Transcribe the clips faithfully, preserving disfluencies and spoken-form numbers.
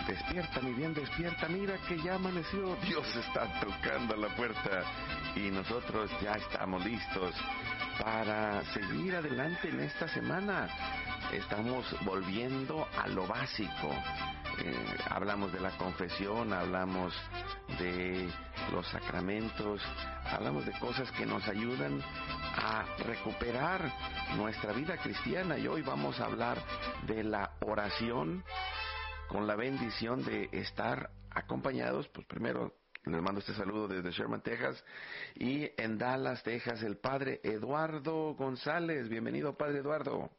Despierta, mi bien, despierta, mira que ya amaneció. Dios está tocando la puerta y nosotros ya estamos listos para seguir adelante en esta semana. Estamos volviendo a lo básico. Eh, hablamos de la confesión, hablamos de los sacramentos, hablamos de cosas que nos ayudan a recuperar nuestra vida cristiana, y hoy vamos a hablar de la oración con la bendición de estar acompañados. Pues primero les mando este saludo desde Sherman, Texas, y en Dallas, Texas, el Padre Eduardo González. Bienvenido, Padre Eduardo.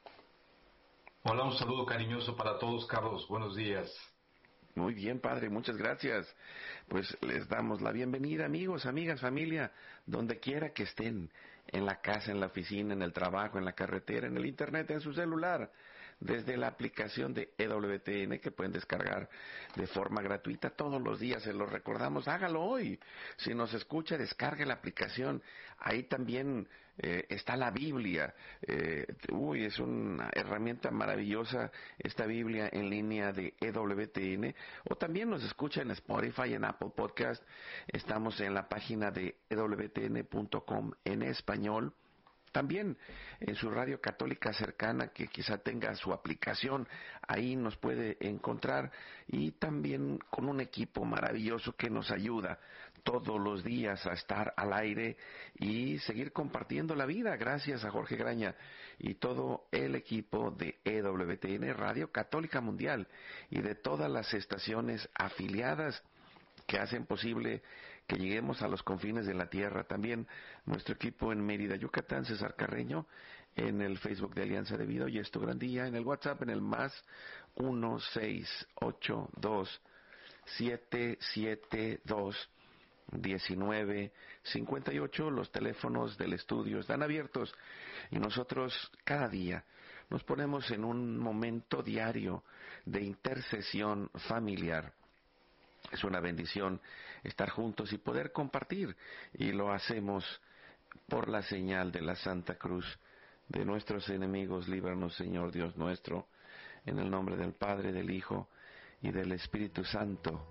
Hola, un saludo cariñoso para todos, Carlos. Buenos días. Muy bien, Padre, muchas gracias. Pues les damos la bienvenida, amigos, amigas, familia, donde quiera que estén, en la casa, en la oficina, en el trabajo, en la carretera, en el internet, en su celular, desde la aplicación de E W T N que pueden descargar de forma gratuita todos los días. Se los recordamos, hágalo hoy. Si nos escucha, descargue la aplicación. Ahí también eh, está la Biblia. Eh, uy, es una herramienta maravillosa esta Biblia en línea de E W T N. O también nos escucha en Spotify, en Apple Podcast. Estamos en la página de E W T N punto com en español. También en su radio católica cercana, que quizá tenga su aplicación, ahí nos puede encontrar, y también con un equipo maravilloso que nos ayuda todos los días a estar al aire y seguir compartiendo la vida. Gracias a Jorge Graña y todo el equipo de E W T N Radio Católica Mundial y de todas las estaciones afiliadas que hacen posible que lleguemos a los confines de la tierra. También nuestro equipo en Mérida, Yucatán, César Carreño, en el Facebook de Alianza de Vida y Esto Gran Día, en el WhatsApp en el más uno seis ocho dos siete siete dos diecinueve cincuenta y ocho. Los teléfonos del estudio están abiertos y nosotros cada día nos ponemos en un momento diario de intercesión familiar. Es una bendición estar juntos y poder compartir, y lo hacemos por la señal de la Santa Cruz de nuestros enemigos. Líbranos, Señor Dios nuestro, en el nombre del Padre, del Hijo y del Espíritu Santo.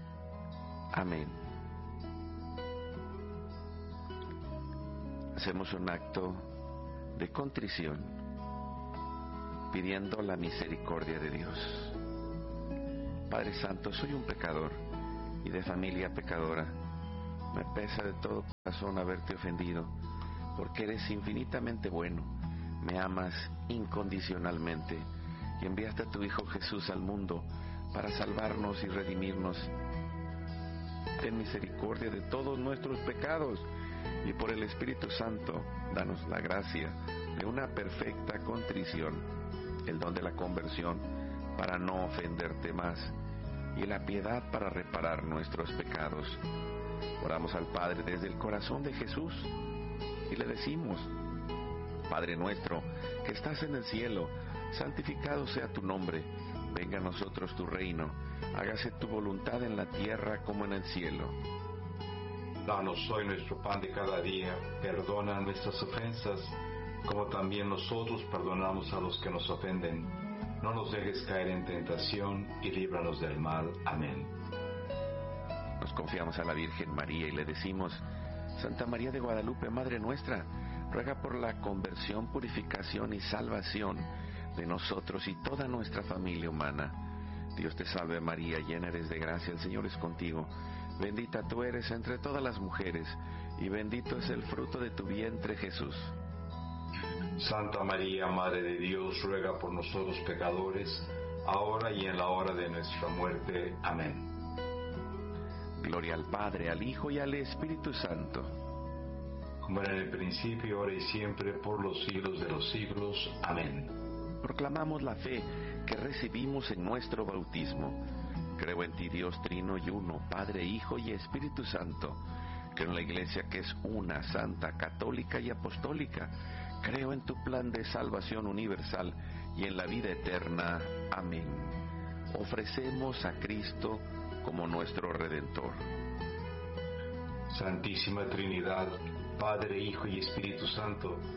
Amén. Hacemos un acto de contrición, pidiendo la misericordia de Dios. Padre Santo, soy un pecador y de familia pecadora. Me pesa de todo corazón haberte ofendido, porque eres infinitamente bueno, me amas incondicionalmente y enviaste a tu Hijo Jesús al mundo para salvarnos y redimirnos. Ten misericordia de todos nuestros pecados y por el Espíritu Santo danos la gracia de una perfecta contrición, el don de la conversión para no ofenderte más y la piedad para reparar nuestros pecados. Oramos al Padre desde el corazón de Jesús y le decimos: Padre nuestro que estás en el cielo, santificado sea tu nombre, venga a nosotros tu reino, hágase tu voluntad en la tierra como en el cielo. Danos hoy nuestro pan de cada día, perdona nuestras ofensas, como también nosotros perdonamos a los que nos ofenden. No nos dejes caer en tentación y líbranos del mal. Amén. Nos confiamos a la Virgen María y le decimos: Santa María de Guadalupe, Madre nuestra, ruega por la conversión, purificación y salvación de nosotros y toda nuestra familia humana. Dios te salve María, llena eres de gracia, el Señor es contigo. Bendita tú eres entre todas las mujeres, y bendito es el fruto de tu vientre, Jesús. Santa María, Madre de Dios, ruega por nosotros pecadores, ahora y en la hora de nuestra muerte. Amén. Gloria al Padre, al Hijo y al Espíritu Santo. Como era en el principio, ahora y siempre, por los siglos de los siglos. Amén. Proclamamos la fe que recibimos en nuestro bautismo. Creo en ti, Dios trino y uno, Padre, Hijo y Espíritu Santo. Creo en la Iglesia que es una, santa, católica y apostólica. Creo en tu plan de salvación universal y en la vida eterna. Amén. Ofrecemos a Cristo como nuestro Redentor. Santísima Trinidad, Padre, Hijo y Espíritu Santo,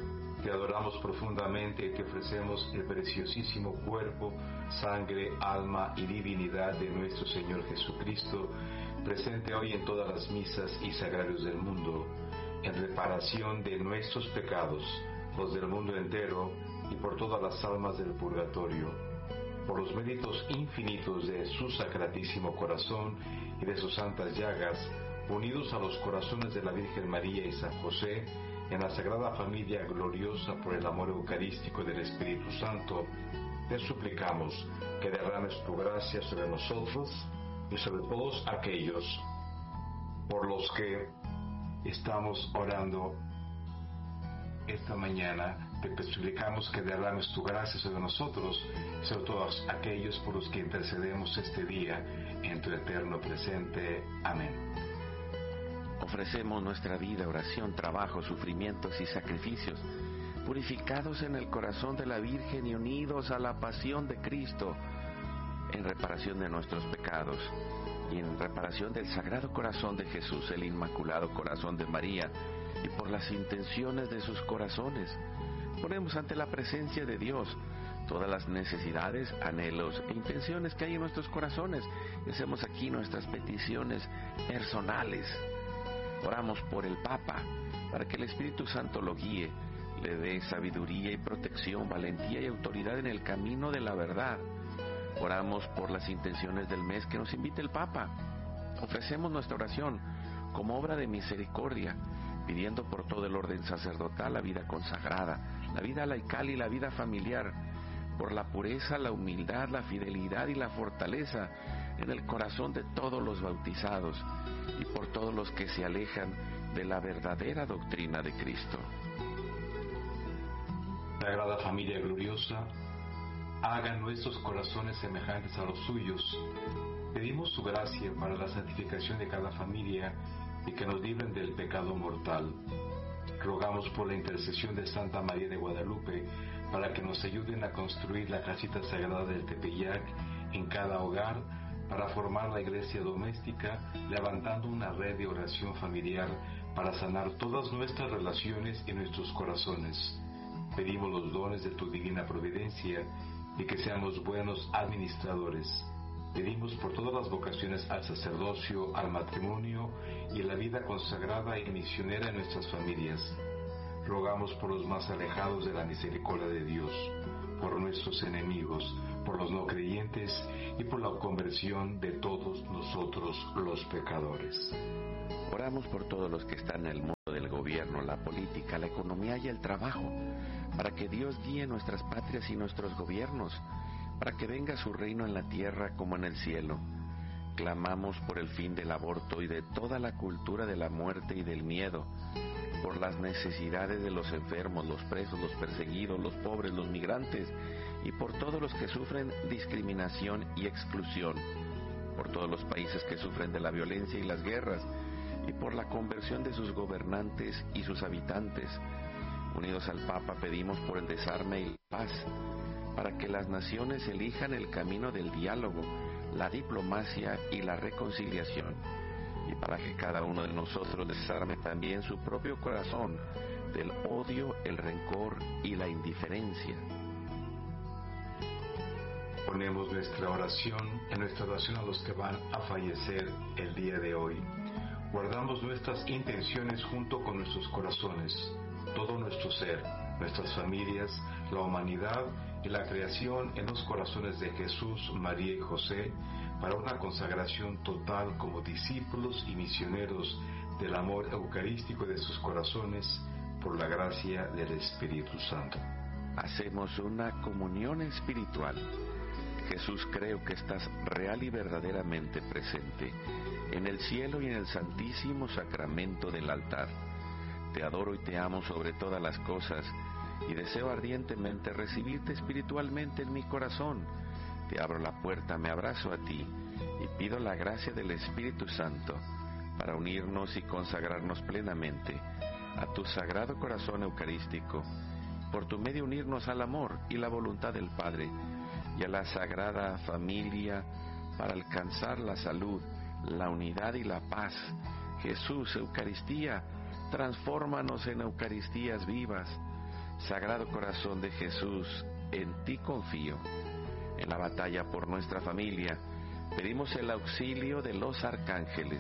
te adoramos profundamente y te ofrecemos el preciosísimo cuerpo, sangre, alma y divinidad de nuestro Señor Jesucristo, presente hoy en todas las misas y sagrarios del mundo, en reparación de nuestros pecados, los del mundo entero y por todas las almas del purgatorio, por los méritos infinitos de su sacratísimo corazón y de sus santas llagas, unidos a los corazones de la Virgen María y San José, en la Sagrada Familia gloriosa por el amor eucarístico del Espíritu Santo, te suplicamos que derrames tu gracia sobre nosotros y sobre todos aquellos por los que estamos orando esta mañana. Te suplicamos que derrames tu gracia sobre nosotros y sobre todos aquellos por los que intercedemos este día en tu eterno presente. Amén. Ofrecemos nuestra vida, oración, trabajo, sufrimientos y sacrificios, purificados en el corazón de la Virgen y unidos a la pasión de Cristo, en reparación de nuestros pecados y en reparación del Sagrado Corazón de Jesús, el Inmaculado Corazón de María, y por las intenciones de sus corazones. Ponemos ante la presencia de Dios todas las necesidades, anhelos e intenciones que hay en nuestros corazones, y hacemos aquí nuestras peticiones personales. Oramos por el Papa, para que el Espíritu Santo lo guíe, le dé sabiduría y protección, valentía y autoridad en el camino de la verdad. Oramos por las intenciones del mes que nos invite el Papa. Ofrecemos nuestra oración como obra de misericordia, pidiendo por todo el orden sacerdotal, la vida consagrada, la vida laical y la vida familiar, por la pureza, la humildad, la fidelidad y la fortaleza en el corazón de todos los bautizados y por todos los que se alejan de la verdadera doctrina de Cristo. Sagrada Familia gloriosa, haga nuestros corazones semejantes a los suyos. Pedimos su gracia para la santificación de cada familia y que nos libren del pecado mortal. Rogamos por la intercesión de Santa María de Guadalupe para que nos ayuden a construir la casita sagrada del Tepeyac en cada hogar, para formar la iglesia doméstica, levantando una red de oración familiar para sanar todas nuestras relaciones y nuestros corazones. Pedimos los dones de tu divina providencia y que seamos buenos administradores. Pedimos por todas las vocaciones al sacerdocio, al matrimonio y a la vida consagrada y misionera en nuestras familias. Rogamos por los más alejados de la misericordia de Dios, por nuestros enemigos, por los no creyentes y por la conversión de todos nosotros los pecadores. Oramos por todos los que están en el mundo del gobierno, la política, la economía y el trabajo, para que Dios guíe nuestras patrias y nuestros gobiernos, para que venga su reino en la tierra como en el cielo. Clamamos por el fin del aborto y de toda la cultura de la muerte y del miedo, por las necesidades de los enfermos, los presos, los perseguidos, los pobres, los migrantes, y por todos los que sufren discriminación y exclusión, por todos los países que sufren de la violencia y las guerras, y por la conversión de sus gobernantes y sus habitantes. Unidos al Papa pedimos por el desarme y la paz, para que las naciones elijan el camino del diálogo, la diplomacia y la reconciliación, y para que cada uno de nosotros desarme también su propio corazón del odio, el rencor y la indiferencia. Ponemos nuestra oración en nuestra oración a los que van a fallecer el día de hoy. Guardamos nuestras intenciones junto con nuestros corazones, todo nuestro ser, nuestras familias, la humanidad y la creación en los corazones de Jesús, María y José, para una consagración total como discípulos y misioneros del amor eucarístico de sus corazones, por la gracia del Espíritu Santo. Hacemos una comunión espiritual. Jesús, creo que estás real y verdaderamente presente en el cielo y en el santísimo sacramento del altar. Te adoro y te amo sobre todas las cosas y deseo ardientemente recibirte espiritualmente en mi corazón. Te abro la puerta, me abrazo a ti y pido la gracia del Espíritu Santo para unirnos y consagrarnos plenamente a tu sagrado corazón eucarístico, por tu medio unirnos al amor y la voluntad del Padre y a la sagrada familia para alcanzar la salud, la unidad y la paz. Jesús, Eucaristía, transfórmanos en Eucaristías vivas. Sagrado Corazón de Jesús, en ti confío. En la batalla por nuestra familia, pedimos el auxilio de los arcángeles.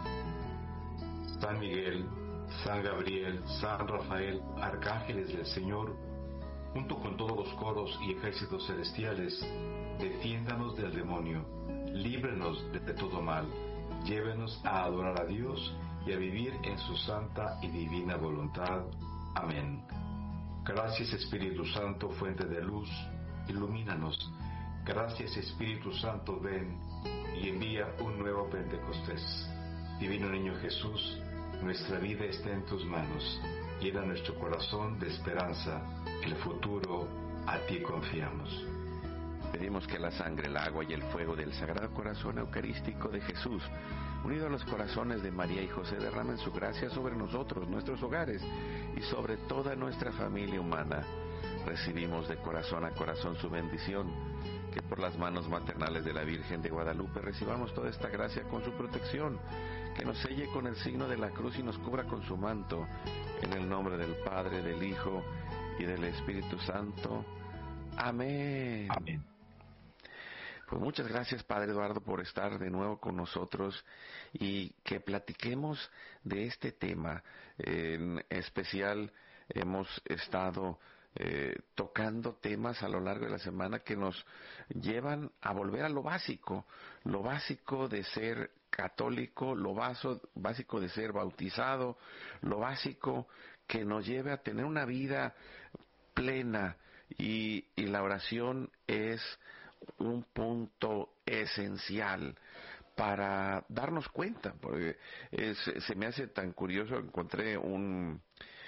San Miguel, San Gabriel, San Rafael, arcángeles del Señor, junto con todos los coros y ejércitos celestiales, defiéndanos del demonio, líbrenos de, de todo mal, llévenos a adorar a Dios y a vivir en su santa y divina voluntad. Amén. Gracias Espíritu Santo, fuente de luz, ilumínanos. Gracias Espíritu Santo, ven y envía un nuevo Pentecostés. Divino Niño Jesús, nuestra vida está en tus manos. Llena nuestro corazón de esperanza. El futuro, a ti confiamos. Pedimos que la sangre, el agua y el fuego del Sagrado Corazón Eucarístico de Jesús, unido a los corazones de María y José, derramen su gracia sobre nosotros, nuestros hogares y sobre toda nuestra familia humana. Recibimos de corazón a corazón su bendición, que por las manos maternales de la Virgen de Guadalupe recibamos toda esta gracia con su protección, que nos selle con el signo de la cruz y nos cubra con su manto, en el nombre del Padre, del Hijo y del Espíritu Santo. Amén. Amén. Pues muchas gracias, Padre Eduardo, por estar de nuevo con nosotros y que platiquemos de este tema. En especial hemos estado eh, tocando temas a lo largo de la semana que nos llevan a volver a lo básico, lo básico de ser católico, lo vaso, básico de ser bautizado, lo básico que nos lleve a tener una vida plena y, y la oración es un punto esencial para darnos cuenta, porque es, se me hace tan curioso. Encontré un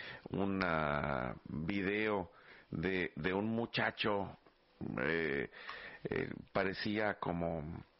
una video de, de un muchacho, eh, eh, parecía como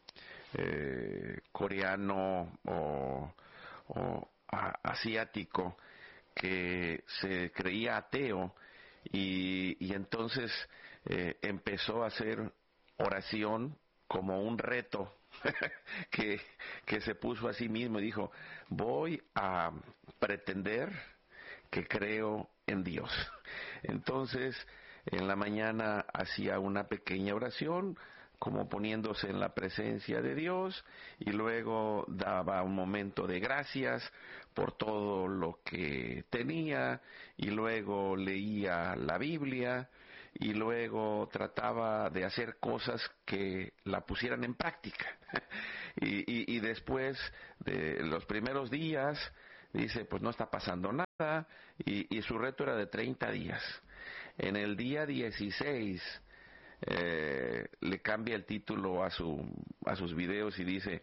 eh, coreano o, o a, asiático, que se creía ateo y, y entonces eh, empezó a hacer oración como un reto que, que se puso a sí mismo y dijo: voy a pretender que creo en Dios. Entonces en la mañana hacía una pequeña oración como poniéndose en la presencia de Dios, y luego daba un momento de gracias por todo lo que tenía, y luego leía la Biblia, y luego trataba de hacer cosas que la pusieran en práctica. y, y, y después de los primeros días dice, pues no está pasando nada, y, y su reto era de treinta días. En el día dieciséis eh, le cambia el título a su a sus videos y dice,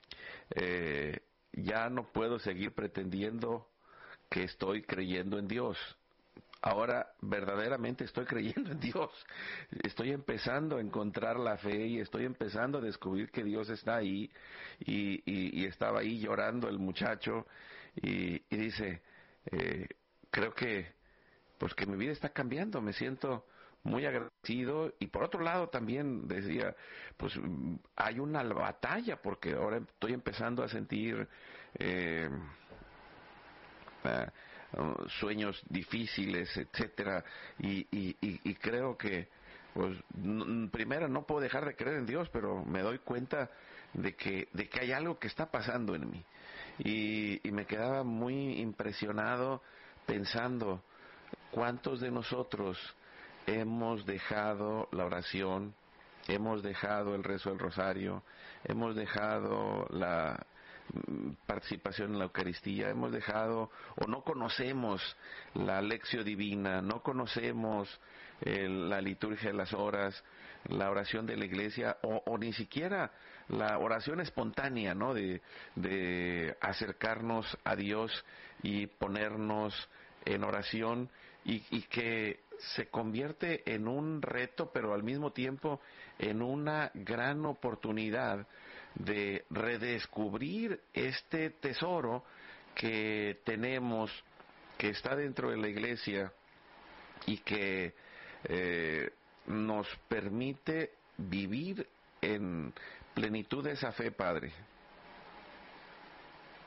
eh, ya no puedo seguir pretendiendo que estoy creyendo en Dios. Ahora verdaderamente estoy creyendo en Dios. Estoy empezando a encontrar la fe y estoy empezando a descubrir que Dios está ahí. Y, y, y estaba ahí llorando el muchacho y, y dice, eh, creo que pues que mi vida está cambiando, me siento muy agradecido. Y por otro lado también decía, pues hay una batalla porque ahora estoy empezando a sentir eh, uh, sueños difíciles, etcétera, y, y, y, y creo que pues n- primero no puedo dejar de creer en Dios, pero me doy cuenta de que de que hay algo que está pasando en mí, y, y me quedaba muy impresionado pensando cuántos de nosotros hemos dejado la oración, hemos dejado el rezo del rosario, hemos dejado la participación en la Eucaristía, hemos dejado o no conocemos la lección divina, no conocemos eh, la liturgia de las horas, la oración de la iglesia, o, o ni siquiera la oración espontánea, ¿no? De, de acercarnos a Dios y ponernos en oración, y, y que se convierte en un reto, pero al mismo tiempo en una gran oportunidad de redescubrir este tesoro que tenemos, que está dentro de la iglesia y que eh, nos permite vivir en plenitud de esa fe, Padre.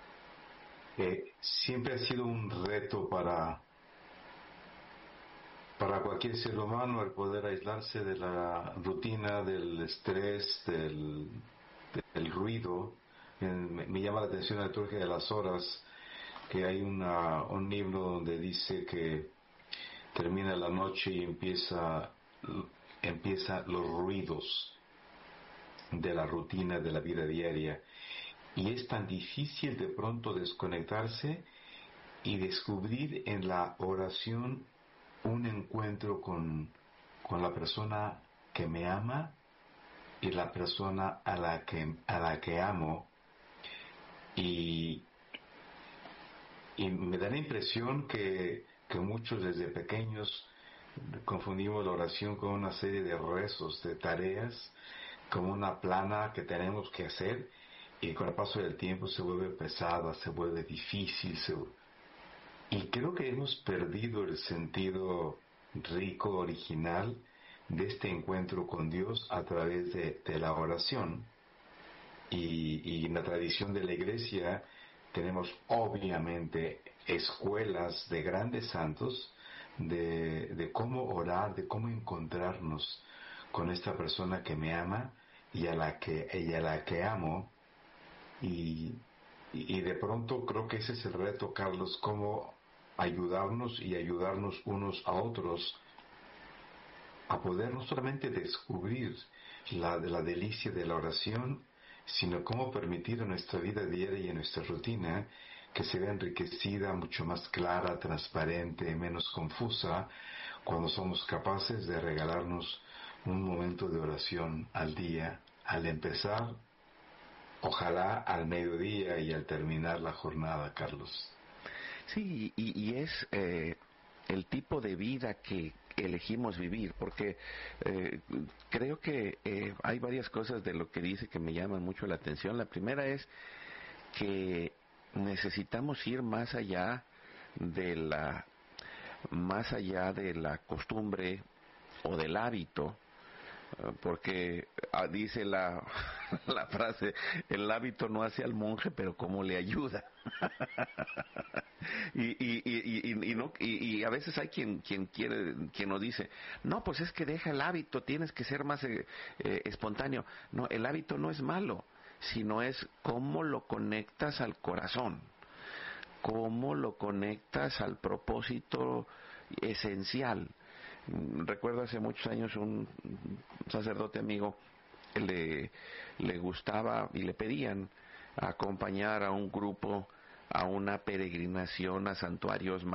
Eh, siempre ha sido un reto para para cualquier ser humano el poder aislarse de la rutina, del estrés, del, del ruido. Me, me llama la atención la liturgia de las horas, que hay una, un libro donde dice que termina la noche y empieza, empieza los ruidos de la rutina de la vida diaria. Y es tan difícil de pronto desconectarse y descubrir en la oración un encuentro con, con la persona que me ama y la persona a la que, a la que amo. Y, y me da la impresión que, que muchos desde pequeños confundimos la oración con una serie de rezos, de tareas, como una plana que tenemos que hacer, y con el paso del tiempo se vuelve pesada, se vuelve difícil, se... y creo que hemos perdido el sentido rico, original de este encuentro con Dios a través de, de la oración. Y, y en la tradición de la Iglesia tenemos obviamente escuelas de grandes santos de, de cómo orar, de cómo encontrarnos con esta persona que me ama y a la que, y a la que amo. Y, y de pronto creo que ese es el reto, Carlos, cómo ayudarnos y ayudarnos unos a otros a poder no solamente descubrir la, la delicia de la oración, sino cómo permitir en nuestra vida diaria y en nuestra rutina que se vea enriquecida, mucho más clara, transparente, menos confusa, cuando somos capaces de regalarnos un momento de oración al día, al empezar, ojalá al mediodía y al terminar la jornada, Carlos. Sí, y, y es eh, el tipo de vida que elegimos vivir, porque eh, creo que eh, hay varias cosas de lo que dice que me llaman mucho la atención. La primera es que necesitamos ir más allá de la más allá de la costumbre o del hábito, porque ah, dice la, la frase, el hábito no hace al monje, pero cómo le ayuda. y, y, y, y, y, no, y, y a veces hay quien, quien quiere, quien nos dice, no, pues es que deja el hábito, tienes que ser más eh, eh, espontáneo. No, el hábito no es malo, sino es cómo lo conectas al corazón, cómo lo conectas al propósito esencial. Recuerdo hace muchos años un sacerdote amigo le, le gustaba y le pedían acompañar a un grupo a una peregrinación a santuarios